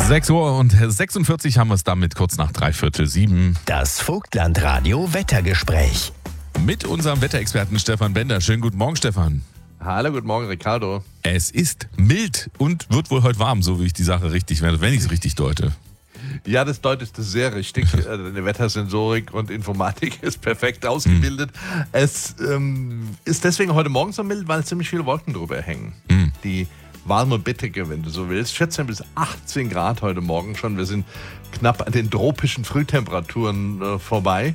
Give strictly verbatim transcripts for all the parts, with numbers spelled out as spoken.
sechs Uhr und sechsundvierzig haben wir es damit, kurz nach dreiviertel sieben. Das Vogtlandradio Wettergespräch. Mit unserem Wetterexperten Stefan Bender. Schönen guten Morgen, Stefan. Hallo, guten Morgen, Ricardo. Es ist mild und wird wohl heute warm, so wie ich die Sache richtig werde, wenn ich es richtig deute. Ja, das deutest du sehr richtig. Deine Wettersensorik und Informatik ist perfekt ausgebildet. Hm. Es ähm, ist deswegen heute Morgen so mild, weil ziemlich viele Wolken drüber hängen. Hm. Die warme Bittige, wenn du so willst. vierzehn bis achtzehn Grad heute Morgen schon. Wir sind knapp an den tropischen Frühtemperaturen äh, vorbei.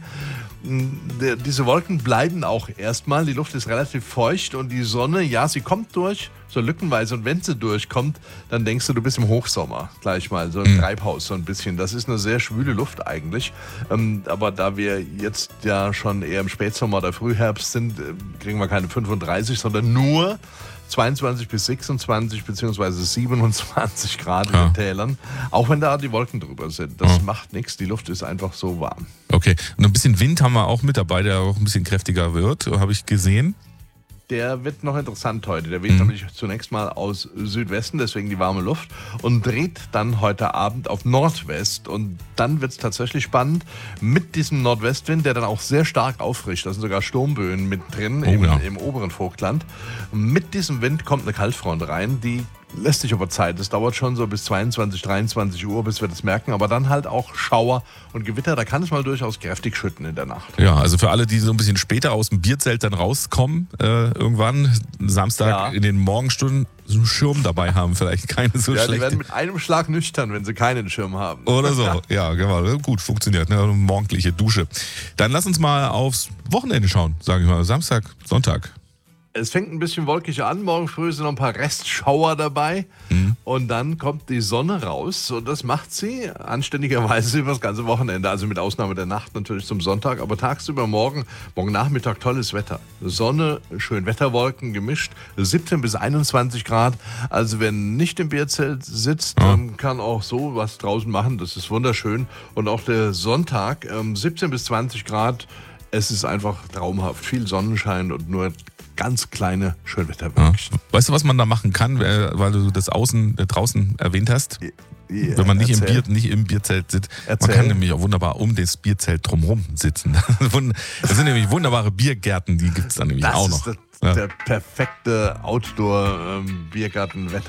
Die, diese Wolken bleiben auch erstmal. Die Luft ist relativ feucht und die Sonne, ja, sie kommt durch, so lückenweise. Und wenn sie durchkommt, dann denkst du, du bist im Hochsommer gleich mal, so im mhm. Treibhaus so ein bisschen. Das ist eine sehr schwüle Luft eigentlich. Ähm, aber da wir jetzt ja schon eher im Spätsommer oder Frühherbst sind, äh, kriegen wir keine fünfunddreißig, sondern nur zweiundzwanzig bis sechsundzwanzig beziehungsweise siebenundzwanzig Grad ja. in den Tälern, auch wenn da die Wolken drüber sind. Das ja. macht nichts, die Luft ist einfach so warm. Okay, und ein bisschen Wind haben wir auch mit dabei, der auch ein bisschen kräftiger wird, habe ich gesehen. Der wird noch interessant heute. Der weht mhm. nämlich zunächst mal aus Südwesten, deswegen die warme Luft, und dreht dann heute Abend auf Nordwest. Und dann wird es tatsächlich spannend mit diesem Nordwestwind, der dann auch sehr stark auffrischt. Da sind sogar Sturmböen mit drin oh, im, ja. im oberen Vogtland. Mit diesem Wind kommt eine Kaltfront rein, die lässt sich aber Zeit. Das dauert schon so bis zweiundzwanzig, dreiundzwanzig Uhr, bis wir das merken. Aber dann halt auch Schauer und Gewitter. Da kann es mal durchaus kräftig schütten in der Nacht. Ja, also für alle, die so ein bisschen später aus dem Bierzelt dann rauskommen, äh, irgendwann Samstag ja. in den Morgenstunden so einen Schirm dabei haben. Vielleicht keine so ja, schlechte. Die werden mit einem Schlag nüchtern, wenn sie keinen Schirm haben. Oder so. Ja, genau. Gut, funktioniert. Ne? Morgendliche Dusche. Dann lass uns mal aufs Wochenende schauen, sage ich mal. Samstag, Sonntag. Es fängt ein bisschen wolkig an, morgen früh sind noch ein paar Restschauer dabei mhm. und dann kommt die Sonne raus und das macht sie anständigerweise über das ganze Wochenende, also mit Ausnahme der Nacht natürlich zum Sonntag, aber tagsüber morgen, morgen Nachmittag tolles Wetter. Sonne, schön Wetterwolken gemischt, siebzehn bis einundzwanzig Grad, also wer nicht im Bierzelt sitzt, ja. kann auch so was draußen machen, das ist wunderschön und auch der Sonntag, siebzehn bis zwanzig Grad, es ist einfach traumhaft, viel Sonnenschein und nur ganz kleine Schönwetterwölkchen. Ja. Weißt du, was man da machen kann, weil du das außen, äh, draußen erwähnt hast? Ja, wenn man nicht im, Bier, nicht im Bierzelt sitzt. Erzähl. Man kann nämlich auch wunderbar um das Bierzelt drumherum sitzen. Das sind nämlich wunderbare Biergärten, die gibt es dann nämlich das auch noch. Das ist der, ja. der perfekte Outdoor-Biergarten-Wetter.